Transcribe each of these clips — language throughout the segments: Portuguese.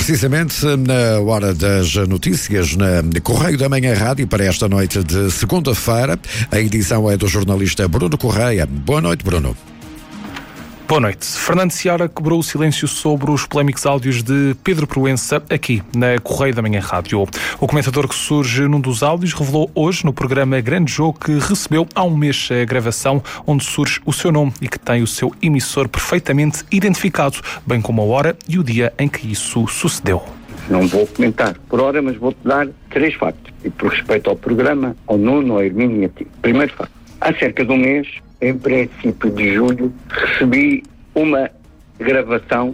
Precisamente na hora das notícias, na Correio da Manhã Rádio, para esta noite de segunda-feira. A edição é do jornalista Bruno Correia. Boa noite, Bruno. Boa noite. Fernando Seara quebrou o silêncio sobre os polémicos áudios de Pedro Proença aqui na Correio da Manhã Rádio. O comentador que surge num dos áudios revelou hoje no programa Grande Jogo que recebeu há um mês a gravação onde surge o seu nome e que tem o seu emissor perfeitamente identificado, bem como a hora e o dia em que isso sucedeu. Não vou comentar por hora, mas vou-te dar 3 factos. E por respeito ao programa, ao Nuno, ao Hermínio e a ti. Primeiro facto. Há cerca de um mês, em princípio de julho, recebi uma gravação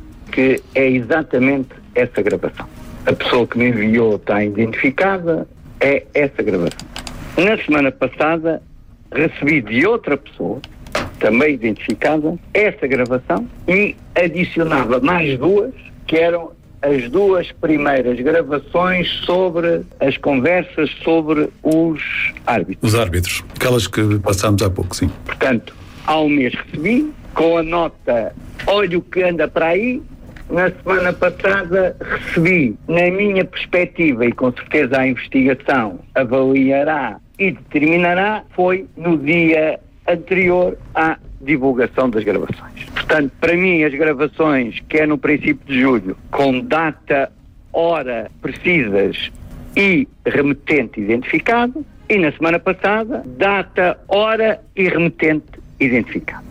que é exatamente essa gravação. A pessoa que me enviou está identificada, é essa gravação. Na semana passada, recebi de outra pessoa, também identificada, essa gravação e adicionava mais 2, que eram as 2 primeiras gravações sobre as conversas sobre os árbitros. Os árbitros, aquelas que passámos há pouco, sim. Portanto, há um mês recebi, com a nota, olha o que anda para aí. Na semana passada recebi, na minha perspectiva, e com certeza a investigação avaliará e determinará, foi no dia anterior à divulgação das gravações. Portanto, para mim, as gravações, que é no princípio de julho, com data, hora precisas e remetente identificado, e na semana passada, data, hora e remetente identificado.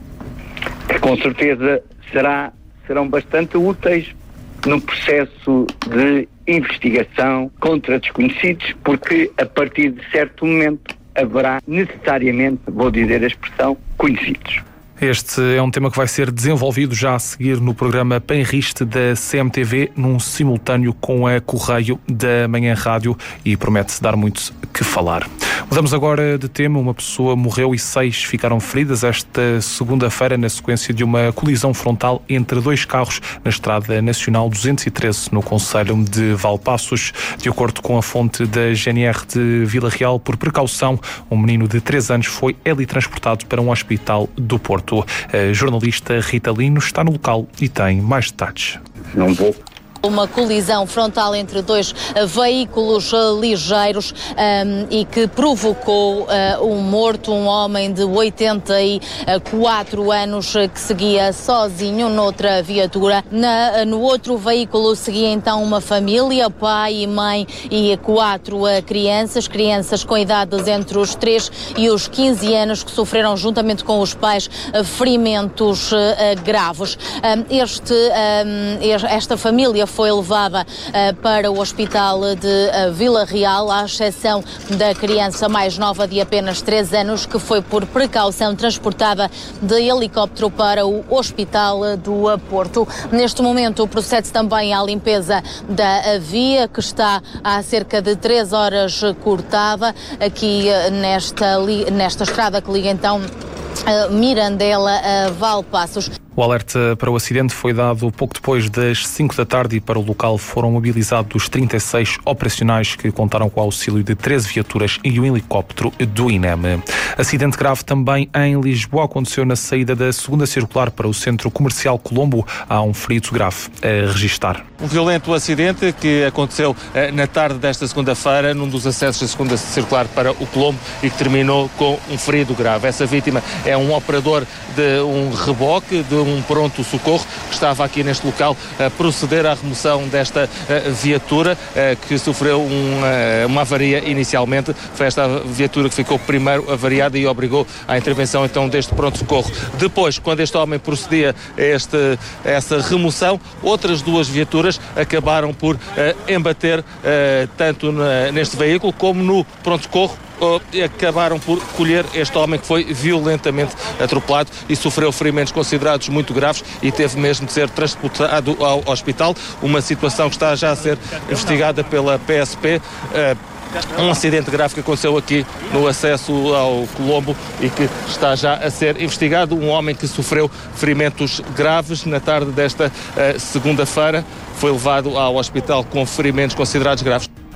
Que com certeza serão bastante úteis no processo de investigação contra desconhecidos, porque a partir de certo momento haverá necessariamente, vou dizer a expressão, conhecidos. Este é um tema que vai ser desenvolvido já a seguir no programa Penriste da CMTV, num simultâneo com a Correio da Manhã Rádio, e promete-se dar muito que falar. Mudamos agora de tema. Uma pessoa morreu e 6 ficaram feridas esta segunda-feira na sequência de uma colisão frontal entre 2 carros na Estrada Nacional 213, no concelho de Valpaços. De acordo com a fonte da GNR de Vila Real, por precaução, um menino de 3 anos foi teletransportado para um hospital do Porto. A jornalista Rita Lino está no local e tem mais detalhes. Não vou. Uma colisão frontal entre 2 veículos ligeiros e que provocou um morto, um homem de 84 anos que seguia sozinho noutra viatura. No outro veículo seguia então uma família, pai e mãe e 4 crianças com idades entre os 3 e os 15 anos, que sofreram juntamente com os pais ferimentos graves. Esta família foi levada para o hospital de Vila Real, à exceção da criança mais nova de apenas 3 anos, que foi por precaução transportada de helicóptero para o hospital do Porto. Neste momento procede-se também à limpeza da via, que está há cerca de 3 horas cortada, aqui nesta estrada que liga então Mirandela a Valpaços. O alerta para o acidente foi dado pouco depois das 5 da tarde e para o local foram mobilizados 36 operacionais que contaram com o auxílio de 13 viaturas e um helicóptero do INEM. Acidente grave também em Lisboa. Aconteceu na saída da 2ª circular para o Centro Comercial Colombo. Há um ferido grave a registar. Um violento acidente que aconteceu na tarde desta segunda-feira num dos acessos da 2ª circular para o Colombo e que terminou com um ferido grave. Essa vítima é um operador de um reboque, de um pronto-socorro, que estava aqui neste local a proceder à remoção desta viatura que sofreu uma avaria inicialmente. Foi esta viatura que ficou primeiro avariada e obrigou à intervenção então deste pronto-socorro. Depois, quando este homem procedia a essa remoção, outras 2 viaturas acabaram por embater tanto neste veículo como no pronto-socorro. Acabaram por colher este homem, que foi violentamente atropelado e sofreu ferimentos considerados muito graves e teve mesmo de ser transportado ao hospital. Uma situação que está já a ser investigada pela PSP. Um acidente grave que aconteceu aqui no acesso ao Colombo e que está já a ser investigado. Um homem que sofreu ferimentos graves na tarde desta segunda-feira foi levado ao hospital com ferimentos considerados graves.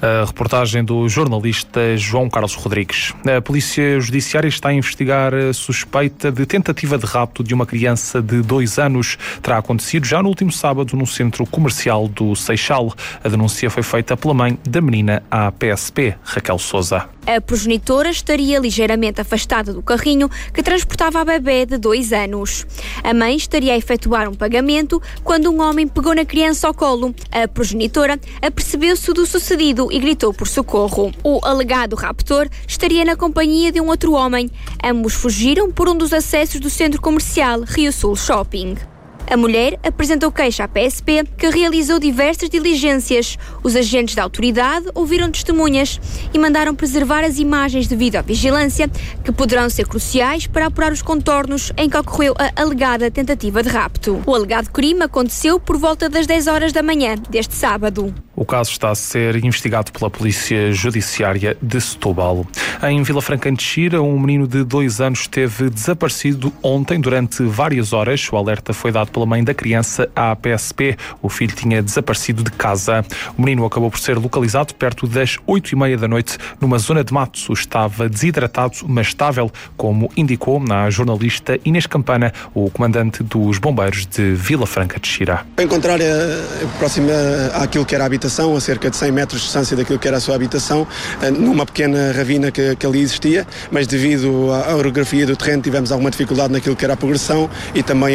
A reportagem do jornalista João Carlos Rodrigues. A Polícia Judiciária está a investigar a suspeita de tentativa de rapto de uma criança de 2 anos. Terá acontecido já no último sábado no centro comercial do Seixal. A denúncia foi feita pela mãe da menina à PSP, Raquel Sousa. A progenitora estaria ligeiramente afastada do carrinho que transportava a bebê de 2 anos. A mãe estaria a efetuar um pagamento quando um homem pegou na criança ao colo. A progenitora apercebeu-se do sucedido e gritou por socorro. O alegado raptor estaria na companhia de um outro homem. Ambos fugiram por um dos acessos do centro comercial Rio Sul Shopping. A mulher apresentou queixa à PSP, que realizou diversas diligências. Os agentes da autoridade ouviram testemunhas e mandaram preservar as imagens devido à vigilância, que poderão ser cruciais para apurar os contornos em que ocorreu a alegada tentativa de rapto. O alegado crime aconteceu por volta das 10 horas da manhã deste sábado. O caso está a ser investigado pela Polícia Judiciária de Setúbal. Em Vila Franca de Xira, um menino de 2 anos esteve desaparecido ontem durante várias horas. O alerta foi dado pela mãe da criança à PSP. O filho tinha desaparecido de casa. O menino acabou por ser localizado perto das 8h30 da noite numa zona de matos. Estava desidratado, mas estável, como indicou na jornalista Inês Campana, o comandante dos bombeiros de Vila Franca de Xira. Encontrar próxima àquilo que era a habitação, a cerca de 100 metros de distância daquilo que era a sua habitação, numa pequena ravina que ali existia, mas devido à orografia do terreno tivemos alguma dificuldade naquilo que era a progressão e também